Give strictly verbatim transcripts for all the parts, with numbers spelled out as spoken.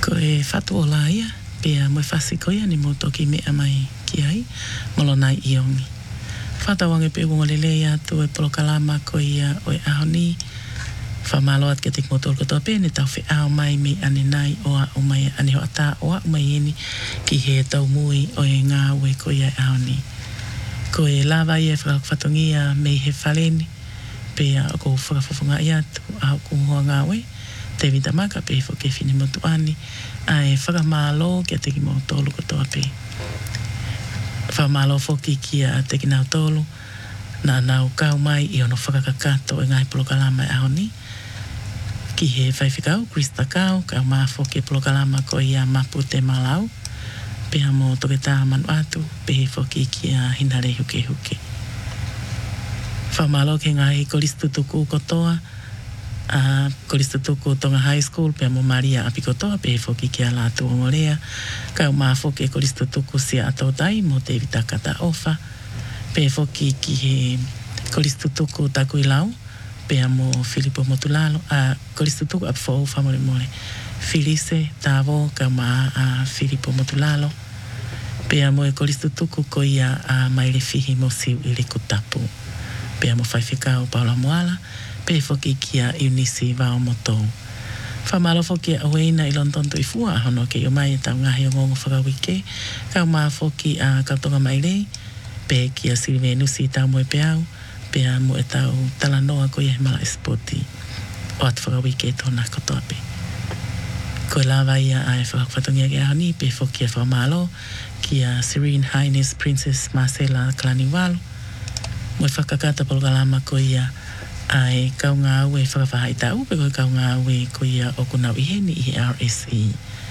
Ko e whatu o la ia, pia moe whasi ko ia ni mo toki mea mai ki ai, molo nai i ongi. Whatawange pe ungo lele ia tu e polokalama ko ia o e ahoni, whamaloat ke tik motol kotoa pene tau whi ao mai me ane nai oa o mai ane hoa tā oa o mai eni ki he tau mui o e ngā ue ko ia e ahoni. Ko e lava ia whakawhatongia me he whaleni, pia o ko whakafofonga ia tu a ko hoa ngā ue, te vita maka pe fo ke fini motu ani, a e whakamalo ke teki mo tolu kotoa pe. Whakamalo foki ki a teki nau tolu, na nau kau mai i ono whakakakato e ngai polokalama e ahoni, ki he whaiwhikau, Krista kau, kau maa foki polokalama ko ia mapu te malau, peha mo toke tā manu atu, pehe foki ki a hinare huke huke. Whamalo ke ngai kolistu tuku kotoa, a kolistu tuku tonga high school, peha mo Maria api kotoa, pehe foki ki a lātu o ngorea, kau maa foki kolistu tuku sia atau tai, mo te vitakata ofa, pehe foki ki he kolistu tuku taku i lau, peha mo Filipo Motulalo, a kolistu tuku api fo ofa more more. Filice, Tavo, kau maa a Filipo Motulalo, peha mo e kolistu tuku ko ia a maile fihi mo siu ili kutapu. Peha mo whaiwhikau Paula Moala, pehe foki ki a Eunice Vao Motou. Whamalo foki a Oeina i lontonto i fua a hono ke o mai e tau ngahi o ngongo whakawike, kau maa foki a kautonga mailei, pehe ki a Silvenusi tau mo e peau, peha mo e tau talanoa ko ia he mala espoti, o atu whakawike tōna kotoa pe. Ko e lawa ia a e whakawhatongia ke ahoni, pehe foki a whamalo, ki a Serene Highness Princess Marcela Klaniwalo, mo e whakakata polokalama ko ia a e kau ngā ue whakawhahai tau, pe ko e kau ngā ue ko ia o kunau i heni i R S E.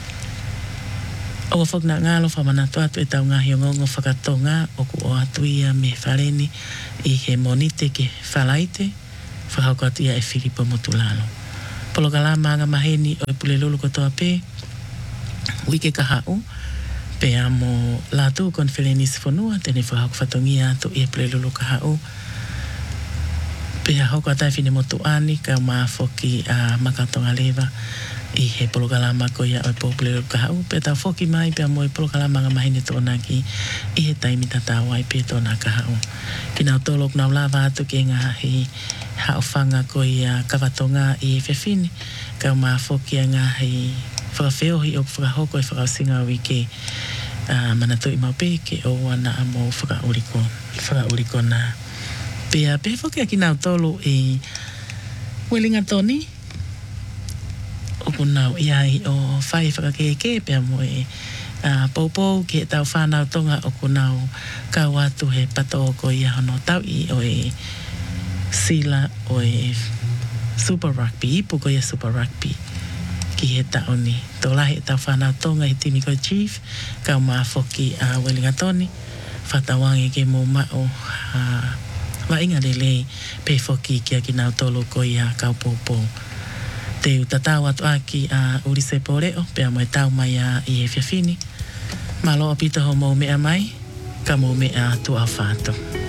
O whak na ngalo whamanato atu e tau ngahi o ngongo whakatonga o ku o atu ia me whareni i he monite ke whalaite, whakauko atu ia e Filipo Motulalo. Polokalama anga maheni o e pule lulu kotoa pe, wike ka hau, pe amo lātu konferenis whanua, tene whakauko whatongia atu i e pule lulu ka hau, pe ha hoko atai fine motu ani, ka maa foki a makatonga lewa, i he polokalama ko ia o e populero ka hau, pe tau foki mai pe amo e polokalama nga mahine tōna ki i he taimi tatawai pe tōna ka hau. Ki nau tōlok nau lava atu ke ngā he hao whanga ko ia kawatonga i he whewhini, ka maa foki a ngā he whakawheohi o whakahoko e whakausinga wike uh, manatu i maupe ke o wana amo whakauriko, whakauriko na. Pe a pe foki a ki nau tōlu i Wellinga Tony, o kunau iai o whai whakakeke pia mo e uh, poupou ke tau whanau tonga o kunau kau atu he pato ko ia hono tau i o e sila o e Super Rugby, ipu ko ia Super Rugby ki he tau ni. Tō lahi tau whanau tonga he timi ko chief, kau maa foki a uh, Wellinga Tony, whatawangi ke mo mao uh, wa inga lele pe foki ki a ki nau tolo ko ia kau poupou. Te utatau atu aki a uh, Ulise Poreo, pea mo e tau mai a i e whiawhini. Malo o pita ho mou mea mai, ka mou mea tu au whātou.